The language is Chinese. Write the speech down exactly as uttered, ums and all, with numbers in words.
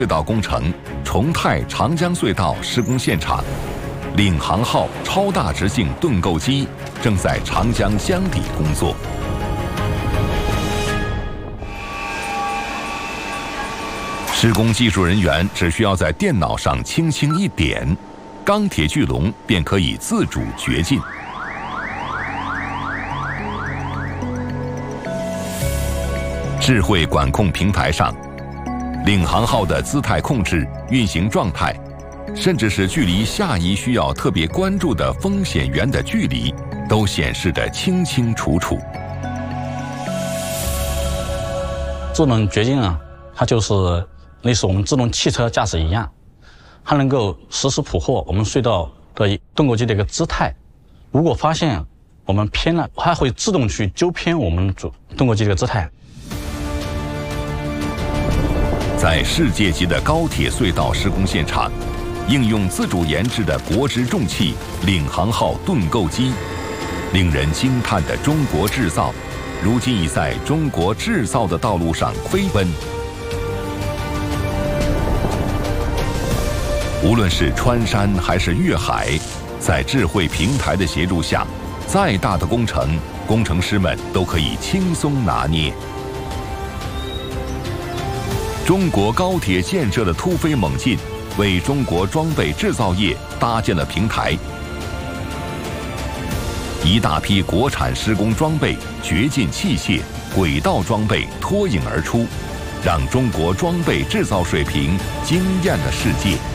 隧道工程重泰长江隧道施工现场，领航号超大直径盾构机正在长江箱底工作。施工技术人员只需要在电脑上轻轻一点，钢铁巨龙便可以自主掘进。智慧管控平台上，领航号的姿态控制、运行状态，甚至是距离下一需要特别关注的风险源的距离，都显示得清清楚楚。 智能掘进啊，它就是类似我们自动汽车驾驶一样，它能够实时捕获我们隧道的盾构机的一个姿态。如果发现我们偏了，它会自动去纠偏我们盾构机的一个姿态。 在世界级的高铁隧道施工现场，应用自主研制的国之重器领航号盾构机，令人惊叹的中国制造，如今已在中国制造的道路上飞奔。无论是穿山还是越海，在智慧平台的协助下，再大的工程，工程师们都可以轻松拿捏。中国高铁建设的突飞猛进，为中国装备制造业搭建了平台。一大批国产施工装备、掘进器械、轨道装备脱颖而出，让中国装备制造水平惊艳了世界。